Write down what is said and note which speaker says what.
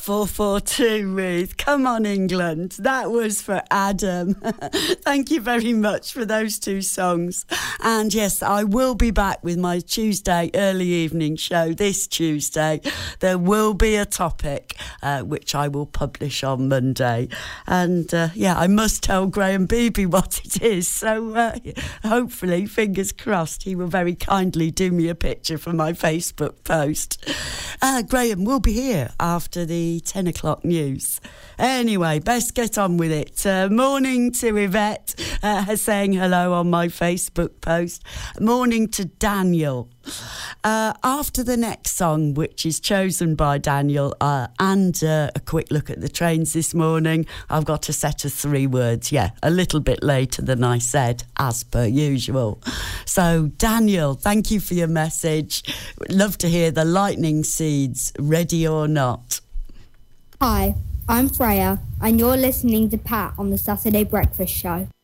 Speaker 1: 442, Ruth. Come on, England. That was for Adam. Thank you very much for those two songs. And yes, I will be back with my Tuesday early evening show this Tuesday. There will be a topic which I will publish on Monday. And I must tell Graham Beebe what it is. So hopefully, fingers crossed, he will very kindly do me a picture for my Facebook post. Graham will be here after the 10 o'clock news. Anyway, best get on with it. Morning to Yvette, saying hello on my Facebook post. Morning to Daniel. After the next song, which is chosen by Daniel, and a quick look at the trains this morning, I've got a set of 3 words. Yeah, a little bit later than I said, as per usual. So, Daniel, thank you for your message. Love to hear the Lightning Seeds, Ready or Not.
Speaker 2: Hi, I'm Freya, and you're listening to Pat on the Saturday Breakfast Show.